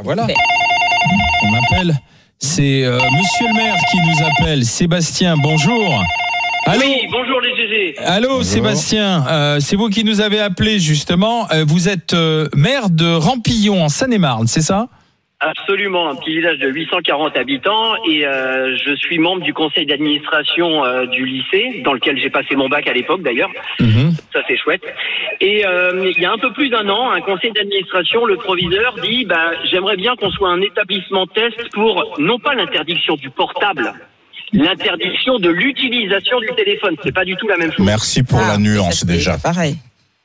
Voilà. On appelle. C'est Monsieur le maire qui nous appelle. Sébastien, bonjour. Allô. Oui, bonjour les GG. Allô, bonjour. Sébastien, c'est vous qui nous avez appelé justement. Vous êtes maire de Rampillon en Seine-et-Marne, c'est ça ? Absolument, un petit village de 840 habitants et je suis membre du conseil d'administration du lycée dans lequel j'ai passé mon bac à l'époque d'ailleurs. Ça c'est chouette. Et il y a un peu plus d'un an, un conseil d'administration, le proviseur dit j'aimerais bien qu'on soit un établissement test pour non pas l'interdiction du portable, l'interdiction de l'utilisation du téléphone. C'est pas du tout la même chose. Merci pour la nuance déjà. Pareil.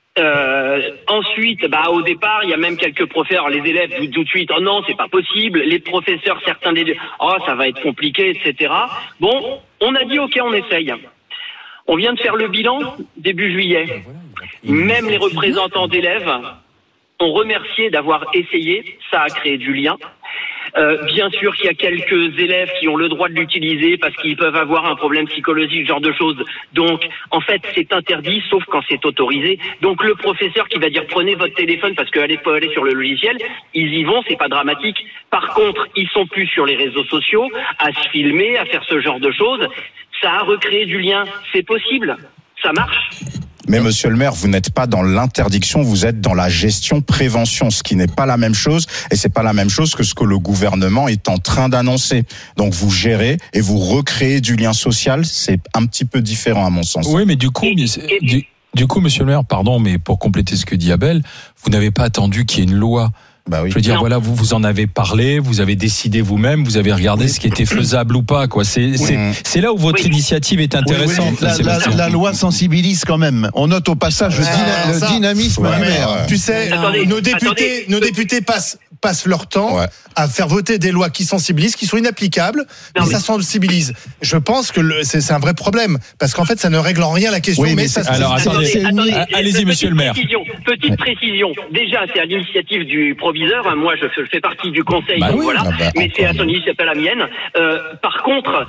Ensuite, au départ, il y a même quelques professeurs, les élèves tout de suite, oh non, c'est pas possible. Les professeurs, certains des ça va être compliqué, etc. Bon, on a dit ok, on essaye. On vient de faire le bilan début juillet. Même les représentants d'élèves ont remercié d'avoir essayé. Ça a créé du lien. Bien sûr qu'il y a quelques élèves qui ont le droit de l'utiliser parce qu'ils peuvent avoir un problème psychologique, ce genre de choses. Donc, en fait, c'est interdit, sauf quand c'est autorisé. Donc, le professeur qui va dire prenez votre téléphone parce qu'allez pas aller sur le logiciel, ils y vont, c'est pas dramatique. Par contre, ils sont plus sur les réseaux sociaux, à se filmer, à faire ce genre de choses. Ça a recréé du lien. C'est possible. Ça marche. Mais monsieur le maire, vous n'êtes pas dans l'interdiction, vous êtes dans la gestion-prévention, ce qui n'est pas la même chose, et c'est pas la même chose que ce que le gouvernement est en train d'annoncer. Donc vous gérez et vous recréez du lien social, c'est un petit peu différent à mon sens. Oui, mais du coup, monsieur le maire, pardon, mais pour compléter ce que dit Abel, vous n'avez pas attendu qu'il y ait une loi. Oui. Je veux dire, non. voilà, vous en avez parlé, vous avez décidé vous-même, vous avez regardé ce qui était faisable ou pas, quoi. C'est là où votre initiative est intéressante. La loi sensibilise quand même. On note au passage le dynamisme du maire. Tu sais, nos députés passent leur temps à faire voter des lois qui sensibilisent, qui sont inapplicables, mais ça sensibilise. Je pense que c'est un vrai problème, parce qu'en fait, ça ne règle en rien la question. Oui, mais ça, alors, attendez, allez-y, monsieur le maire. Petite précision. Déjà, c'est à l'initiative du proviseur. Moi, je fais partie du conseil, mais c'est à son initiative, pas la mienne. Par contre,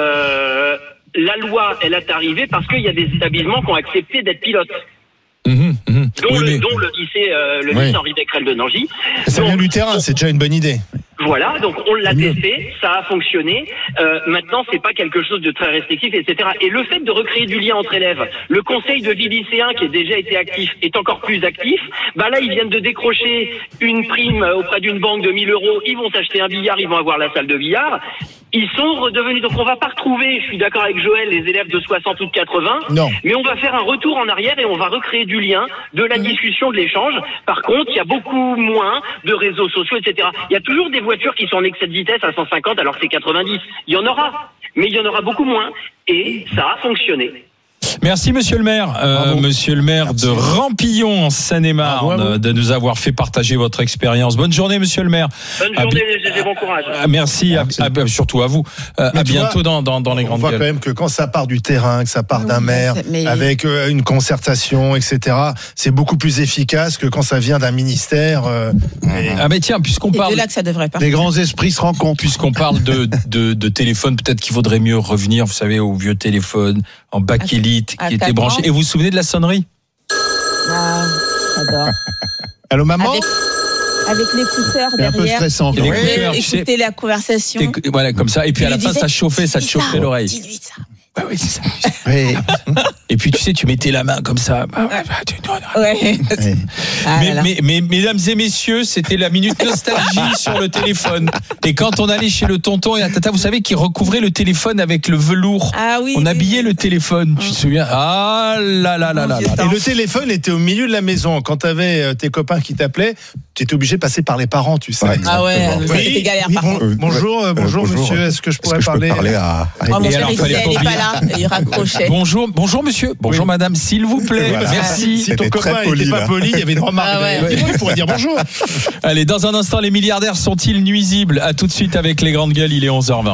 la loi, elle est arrivée parce qu'il y a des établissements qui ont accepté d'être pilotes. Dont le lycée Henri Becquerel de Nangy. Ça vient du terrain, c'est déjà une bonne idée. Voilà, donc on l'a testé, ça a fonctionné. Maintenant, c'est pas quelque chose de très restrictif, etc. Et le fait de recréer du lien entre élèves, le conseil de vie lycéen qui a déjà été actif est encore plus actif. Là, ils viennent de décrocher une prime auprès d'une banque de 1 000 €. Ils vont s'acheter un billard, ils vont avoir la salle de billard. Ils sont redevenus, donc on va pas retrouver, je suis d'accord avec Joël, les élèves de 60 ou de 80. Non. Mais on va faire un retour en arrière et on va recréer du lien, de la discussion, de l'échange. Par contre, il y a beaucoup moins de réseaux sociaux, etc. Il y a toujours des voitures qui sont en excès de vitesse à 150 alors que c'est 90. Il y en aura, mais il y en aura beaucoup moins. Et ça a fonctionné. Merci monsieur le maire, monsieur le maire de Rampillon en Seine-et-Marne, de nous avoir fait partager votre expérience. Bonne journée monsieur le maire. Bonne journée, GG, bon courage. Merci. Surtout à vous. À bientôt dans les grandes On voit gueules. quand même que quand ça part du terrain, que ça part d'un maire, avec une concertation, etc., c'est beaucoup plus efficace que quand ça vient d'un ministère. Tiens, puisqu'on parle... C'est là que ça devrait partir. Les grands esprits se rencontrent. Puisqu'on parle de téléphone, peut-être qu'il vaudrait mieux revenir, vous savez, au vieux téléphone en bakélite qui était branché. Et vous vous souvenez de la sonnerie ? J'adore. Allô maman ? Avec l'écouteur C'est un peu derrière. stressant. Et l'écouteur, tu sais, Écouter la conversation. Voilà, comme ça. Et puis à la fin, ça te chauffait l'oreille. Dis-lui ça. Bah oui, c'est ça. Et puis tu sais, tu mettais la main comme ça. Ouais. Mais mesdames et messieurs, c'était la minute nostalgie sur le téléphone. Et quand on allait chez le tonton et la tata, vous savez, qui recouvrait le téléphone avec le velours. Ah oui. On habillait le téléphone. Tu te souviens ? Ah là là là là. Et le téléphone était au milieu de la maison. Quand t'avais tes copains qui t'appelaient, tu étais obligé de passer par les parents, tu sais. Ah ouais, ça c'était galère par contre. Bonjour monsieur, est-ce que je pourrais parler à... Oh, mon Et chéri, alors, fallait elle pas n'est oublier. pas là, il raccrochait. Bonjour monsieur, bonjour madame, s'il vous plaît. Voilà. Merci. Si ton C'était copain très poli, n'était pas là. poli, il y avait une remarque. Ah ouais. Il pourrait dire bonjour. Allez, dans un instant, les milliardaires sont-ils nuisibles ? À tout de suite avec les grandes gueules, il est 11h20.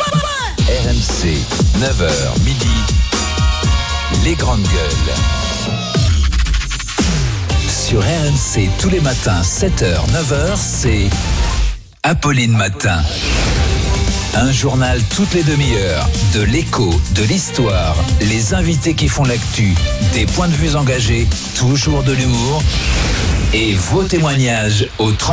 RMC, 9h midi, les grandes gueules. Sur RMC, tous les matins, 7h, 9h, c'est Apolline Matin. Un journal toutes les demi-heures, de l'écho, de l'histoire, les invités qui font l'actu, des points de vue engagés, toujours de l'humour et vos témoignages au